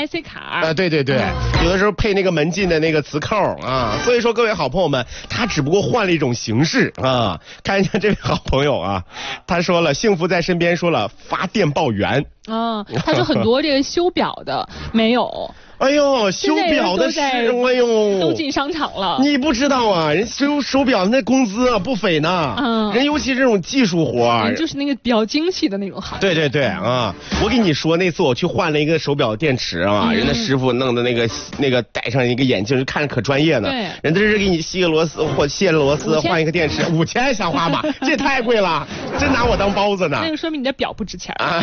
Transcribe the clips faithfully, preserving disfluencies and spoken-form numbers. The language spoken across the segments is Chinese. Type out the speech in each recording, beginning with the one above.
I C 卡啊、 呃，对对对，有的时候配那个门禁的那个磁扣啊。所以说，各位好朋友们，他只不过换了一种形式啊。看一下这位好朋友啊，他说了，幸福在身边说了发电报员。 啊，他说很多这个修表的没有。 哎呦，修表的是，哎呦， 都进商场了。 你不知道啊，人修手表那工资啊不菲呢。嗯，人尤其这种技术活， 就是那个比较精细的那种行业。 对对对啊，我跟你说，那次我去换了一个手表电池啊，嗯、人家师傅弄的那个那个戴上一个眼镜，就看着可专业呢。 对， 人家这是给你吸个螺丝或卸了螺丝换一个电池，五千想花吧？这也太贵了，真拿我当包子呢。 那就说明你的表不值钱啊。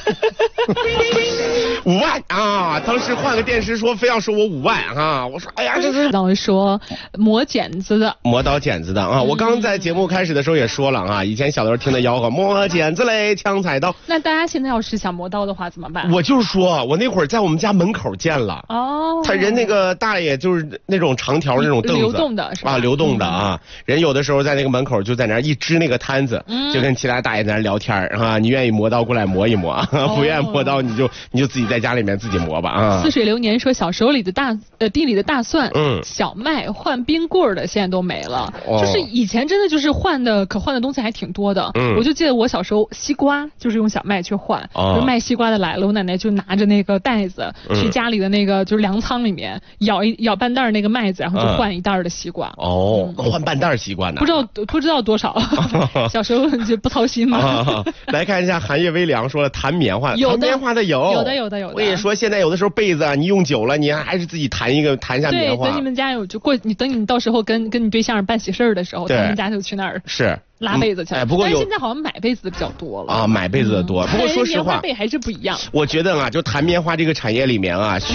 五万啊！当时换个电池说非要收我五万啊！我说哎呀，这是老说磨剪子的， 磨刀剪子的啊！我刚在节目开始的时候也说了啊，以前小的时候听的吆喝磨剪子嘞，抢彩刀。 那大家现在要是想磨刀的话怎么办？ 我就是说我那会儿在我们家门口见了哦，他人那个大爷就是那种长条那种凳子， 流动的是吧？ 啊，流动的啊，嗯、人有的时候在那个门口就在那儿一支那个摊子，嗯、就跟其他大爷在那聊天啊，你愿意磨刀过来磨一磨，哦、不愿意磨刀你就你就自己在家里面自己磨吧啊。 似水流年说小手里的大呃地里的大蒜、嗯、小麦换冰棍的现在都没了、哦，就是以前真的就是换的可换的东西还挺多的。嗯，我就记得我小时候西瓜就是用小麦去换，哦、就是卖西瓜的来了，我奶奶就拿着那个袋子、嗯、去家里的那个就是粮仓里面舀一舀半袋那个麦子，然后就换一袋的西瓜。 哦，嗯、换半袋西瓜呢？ 不知道不知道多少，小时候就不操心嘛。 啊、来看一下寒夜微凉说了弹棉花， 有的弹棉花的有， 有的有的有的。 我跟你说，现在有的时候被子啊，你用久了，你还是自己弹一个弹一下棉花。 对，等你们家有就过，你等你到时候跟跟你对象办喜事儿的时候，他们家就去那儿是拉被子去了。 哎，不过但是现在好像买被子的比较多了啊，买被子的多。嗯、不过说实话， 棉花被还是不一样。 我觉得啊，就弹棉花这个产业里面啊。